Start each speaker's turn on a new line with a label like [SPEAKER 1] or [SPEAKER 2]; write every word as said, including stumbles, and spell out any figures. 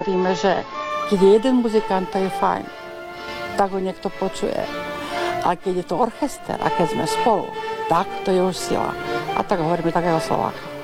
[SPEAKER 1] hovoríme, že keď je jeden muzikant, to je fajn, tak ho niekto počuje. Ale keď je to orchester a keď sme spolu, tak to je už sila. A tak hovoríme takého Slováka.